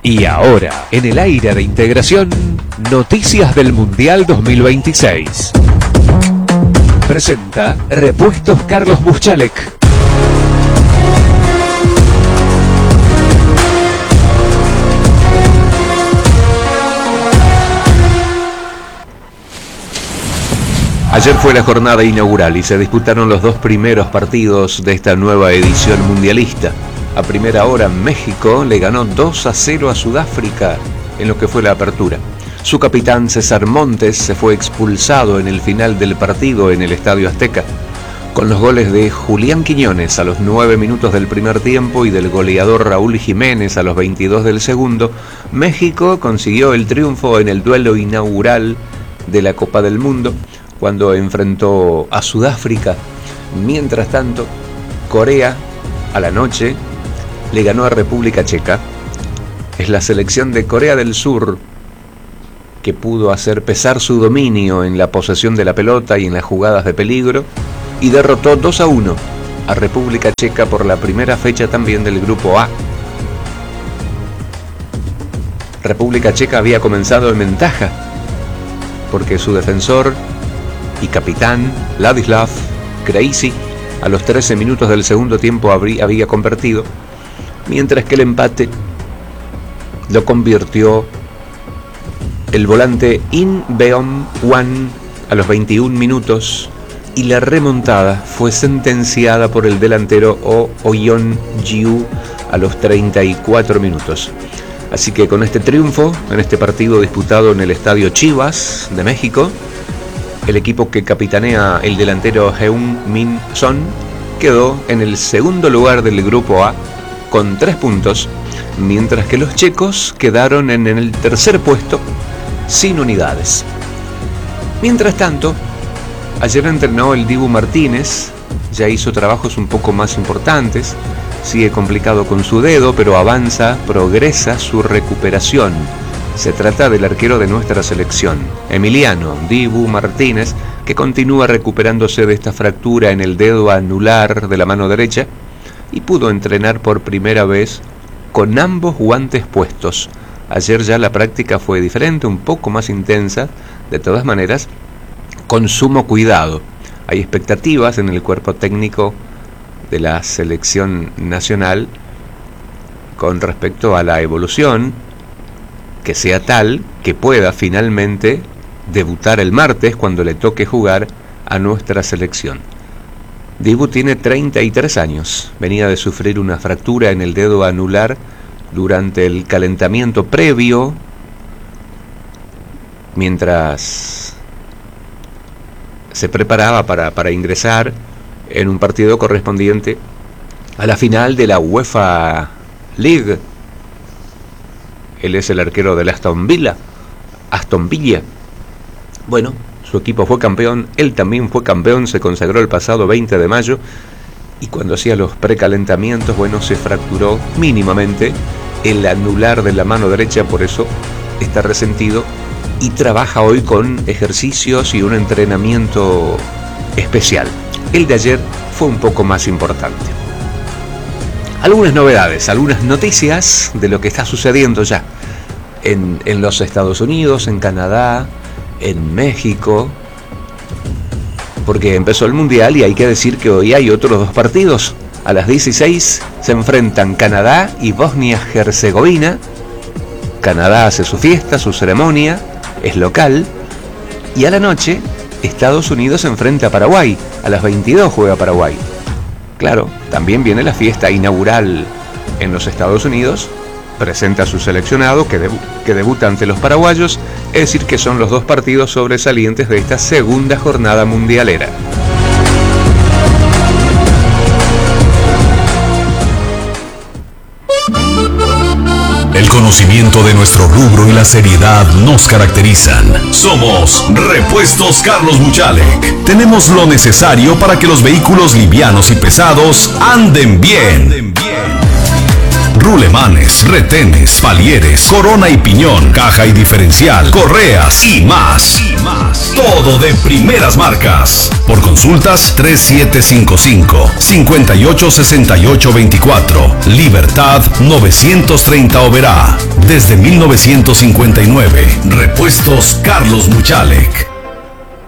Y ahora, en el aire de integración, noticias del Mundial 2026. Presenta Repuestos Carlos Buschalek. Ayer fue la jornada inaugural y se disputaron los dos primeros partidos de esta nueva edición mundialista. A primera hora, México le ganó 2-0 a Sudáfrica en lo que fue la apertura. Su capitán César Montes se fue expulsado en el final del partido en el Estadio Azteca. Con los goles de Julián Quiñones a los 9 minutos del primer tiempo y del goleador Raúl Jiménez a los 22 del segundo, México consiguió el triunfo en el duelo inaugural de la Copa del Mundo, cuando enfrentó a Sudáfrica. Mientras tanto, Corea, a la noche, le ganó a República Checa. Es la selección de Corea del Sur que pudo hacer pesar su dominio en la posesión de la pelota y en las jugadas de peligro, y derrotó 2-1 a República Checa por la primera fecha también del Grupo A. República Checa había comenzado en ventaja, porque su defensor y capitán, Ladislav Krejci, a los 13 minutos del segundo tiempo había convertido, mientras que el empate lo convirtió el volante In Beom-hwan a los 21 minutos, y la remontada fue sentenciada por el delantero Oh Yeon-ju a los 34 minutos. Así que con este triunfo, en este partido disputado en el Estadio Chivas de México, el equipo que capitanea el delantero Heung-min Son quedó en el segundo lugar del Grupo A con 3 puntos, mientras que los checos quedaron en el tercer puesto sin unidades. Mientras tanto, ayer entrenó el Dibu Martínez, ya hizo trabajos un poco más importantes, sigue complicado con su dedo, pero progresa su recuperación. Se trata del arquero de nuestra selección, Emiliano Dibu Martínez, que continúa recuperándose de esta fractura en el dedo anular de la mano derecha y pudo entrenar por primera vez con ambos guantes puestos. Ayer ya la práctica fue diferente, un poco más intensa, de todas maneras, con sumo cuidado. Hay expectativas en el cuerpo técnico de la selección nacional con respecto a la evolución, que sea tal que pueda finalmente debutar el martes cuando le toque jugar a nuestra selección. Dibu tiene 33 años, venía de sufrir una fractura en el dedo anular durante el calentamiento previo, mientras se preparaba para ingresar en un partido correspondiente a la final de la UEFA League. Él es el arquero del Aston Villa. Bueno, su equipo fue campeón, él también fue campeón, se consagró el pasado 20 de mayo, y cuando hacía los precalentamientos, se fracturó mínimamente el anular de la mano derecha, por eso está resentido, y trabaja hoy con ejercicios y un entrenamiento especial. El de ayer fue un poco más importante. Algunas novedades, algunas noticias de lo que está sucediendo ya en los Estados Unidos, en Canadá, en México, porque empezó el Mundial y hay que decir que hoy hay otros 2 partidos. A las 16 se enfrentan Canadá y Bosnia-Herzegovina. Canadá hace su fiesta, su ceremonia, es local, y a la noche Estados Unidos se enfrenta a Paraguay. A las 22 juega Paraguay. Claro, también viene la fiesta inaugural en los Estados Unidos, presenta a su seleccionado que debuta ante los paraguayos, es decir que son los 2 partidos sobresalientes de esta segunda jornada mundialera. El conocimiento de nuestro rubro y la seriedad nos caracterizan. Somos Repuestos Carlos Buschalek. Tenemos lo necesario para que los vehículos livianos y pesados anden bien. rulemanes, retenes, palieres, corona y piñón, caja y diferencial, correas y más. Todo de primeras marcas. Por consultas 3755-586824. Libertad 930 Oberá. Desde 1959. Repuestos Carlos Muchalek.